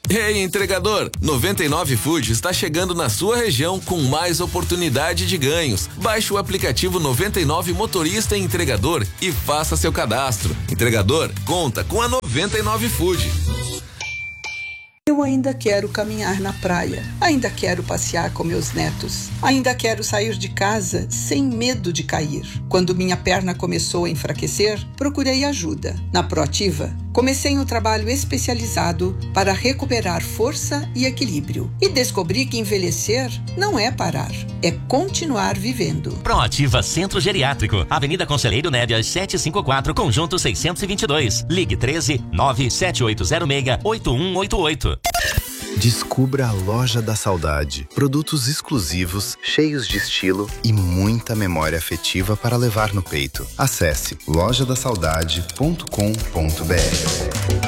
Ei, entregador! 99 Food está chegando na sua região com mais oportunidade de ganhos. Baixe o aplicativo 99 Motorista e Entregador e faça seu cadastro. Entregador, conta com a 99 Food. Eu ainda quero caminhar na praia, ainda quero passear com meus netos, ainda quero sair de casa sem medo de cair. Quando minha perna começou a enfraquecer, procurei ajuda. Na Proativa, comecei um trabalho especializado para recuperar força e equilíbrio. E descobri que envelhecer não é parar, é continuar vivendo. Proativa Centro Geriátrico, Avenida Conselheiro Nébias 754, Conjunto 622. Ligue 13 97806 8188. Descubra a Loja da Saudade. Produtos exclusivos, cheios de estilo e muita memória afetiva para levar no peito. Acesse lojadasaudade.com.br.